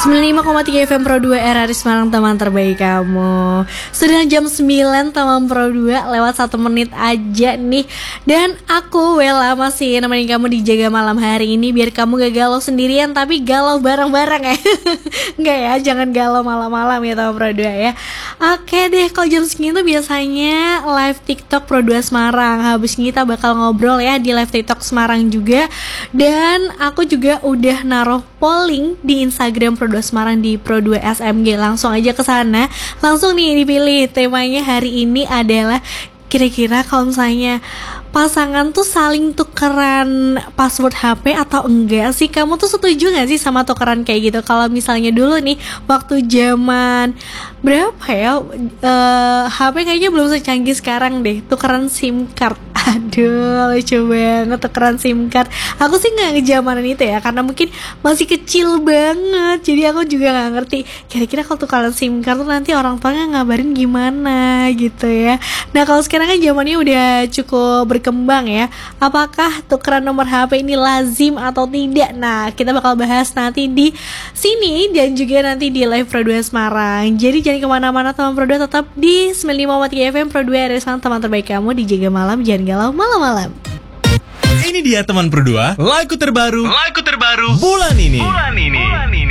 95,3 FM Pro 2 RRI Semarang, teman terbaik kamu. Sudah jam 9 teman Pro 2, lewat 1 menit aja nih. Dan aku Wella masih nemenin kamu di Jaga Malam hari ini, biar kamu gak galau sendirian tapi galau bareng-bareng ya. Enggak ya, jangan galau malam-malam ya teman Pro 2 ya. Oke deh, kalau jam segini tuh biasanya live TikTok Pro 2 Semarang. Habis ini kita bakal ngobrol ya di live TikTok Semarang juga. Dan aku juga udah naruh polling di Instagram Pro 2 Semarang di Pro 2 SMG. Langsung aja ke sana. Langsung nih dipilih. Temanya hari ini adalah kira-kira kalau misalnya pasangan tuh saling tukeran password HP atau enggak sih? Kamu tuh setuju gak sih sama tukeran kayak gitu? Kalau misalnya dulu nih, waktu zaman berapa ya, HP kayaknya belum secanggih sekarang deh, tukeran SIM card. Aduh, lucu banget tukeran SIM card. Aku sih gak ngejamanan itu ya, karena mungkin masih kecil banget. Jadi aku juga gak ngerti kira-kira kalau tukeran SIM card tuh nanti orang tuanya ngabarin gimana gitu ya. Nah kalau sekarang kan zamannya udah cukup berkembang ya. Apakah tukeran nomor HP ini lazim atau tidak? Nah kita bakal bahas nanti di sini dan juga nanti di live Pro 2 Semarang. Jadi jangan kemana-mana teman Pro 2, tetap di 95,3 FM Pro 2 RRI Semarang, teman terbaik kamu di Jaga Malam. Jangan galau malam-malam. Ini dia teman Pro 2, lagu terbaru bulan ini.